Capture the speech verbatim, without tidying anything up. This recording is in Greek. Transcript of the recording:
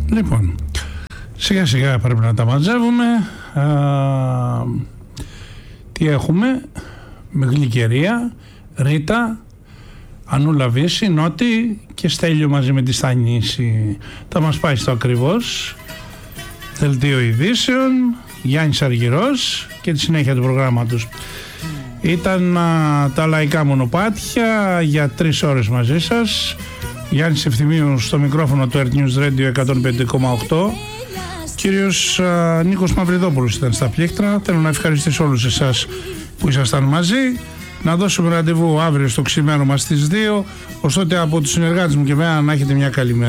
Λοιπόν, σιγά σιγά πρέπει να τα μαζεύουμε. Α, τι έχουμε? Με Γλυκερία, Ρίτα, Ανούλα Βύση, Νότι και Στέλιο μαζί με τη Στανίση. Θα μας πάει στο ακριβώς δελτίο ειδήσεων, Γιάννης Αργυρός και τη συνέχεια του προγράμματος. Ήταν α, τα λαϊκά μονοπάτια για τρεις ώρες μαζί σας. Γιάννης Ευθυμίου στο μικρόφωνο του Earth News Radio εκατόν πέντε κόμμα οκτώ. Κύριος α, Νίκος Μαυριδόπουλος ήταν στα πλήκτρα. Θέλω να ευχαριστήσω όλους εσάς που ήσασταν μαζί. Να δώσουμε ραντεβού αύριο στο ξημέρωμα στις δύο. Ωστότε από τους συνεργάτες μου και εμένα να έχετε μια καλή μέρα.